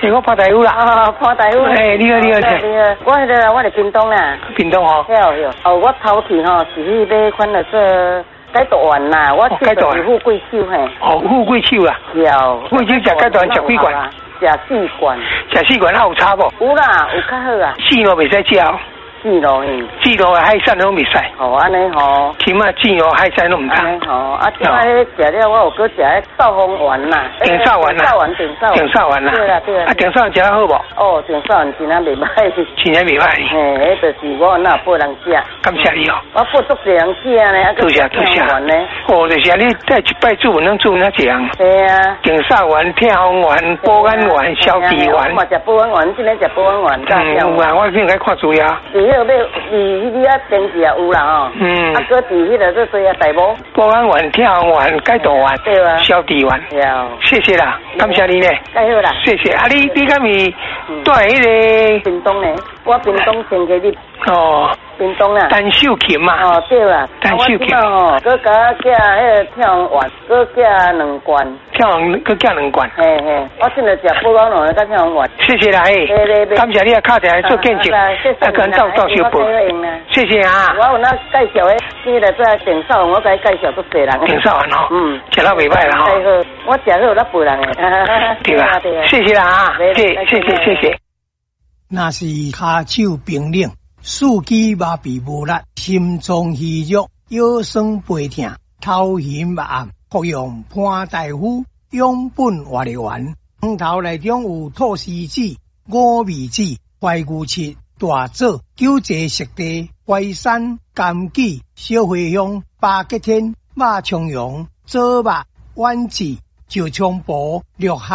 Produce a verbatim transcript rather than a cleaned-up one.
是我潘大夫啦。 哦，潘大夫。 哎，你好，你好， 你好，你好。我迄个我伫屏东啦。 屏东哦。 对哦，哦，我头去吼是去买款了做解毒丸啦，我吃的是富贵手嘿。 哦，富贵手啦。 是哦。 富贵手食解毒丸食几罐？ 食四罐。 食四罐，那有差无？ 有啦，有较好啊。 四路袂使食哦。 四路嗯。 四路的海产拢袂使。 哦，安尼吼。 起码四路海产拢唔得。 安尼吼，啊，即摆迄食了，我有搁食迄少风丸啦。 顶少丸啦。 少丸，顶少丸。 顶少丸啦。 对啦，对啦。 啊，顶少丸食得好无？ 哦，顶少丸真啊袂歹。 真啊袂歹。 嘿，迄就是我那拨人食。 感谢你哦。 我拨足侪人食呢，啊， 多谢多谢。哦，就是你带一拜祖文，能做那这样。 对啊。 顶少丸、天风丸、保安丸、消鼻丸。 我嘛食保安丸，今日食保安丸。 嗯，有啊，我应该看资料。 伫迄个要，伫迄个啊电视也有啦吼。嗯。啊，搁伫迄个做做啊大帽。 保安丸、天风丸、解毒丸。 对啊。 消鼻丸。 有。 谢谢啦，感谢你呢。 介好啦。 谢谢。啊，你你敢是住迄个？ 屏东呢，我屏东先给你。 哦。 屏东啦。 单秀琴嘛。 哦，对啦。 单秀琴。 哦，搁甲我寄迄个跳丸，搁寄两罐。 跳丸搁寄两罐。 嘿嘿，我现在食保安丸甲跳丸。 谢谢啦，嘿。 对对对。 感谢你啊，敲起来做见证。啊，跟到到小宝。谢谢啊。 我有那介绍诶，迄个做顶少丸，我甲伊介绍足侪人。 顶少丸吼。 嗯。 食到袂歹啦吼。 太好，我食好咱陪人诶。 对吧？谢谢啦啊，谢谢谢谢谢。 那是骹手冰冷，四肢麻痹无力，心脏虚弱，腰酸背痛，头晕目暗，服用潘大夫养本活力丸，汤头内中有菟丝子、五味子、怀牛翅、大枣、九节食地、淮山、柑橘、小茴香、巴吉天、马葱蓉、枣肉、丸子、石菖蒲、绿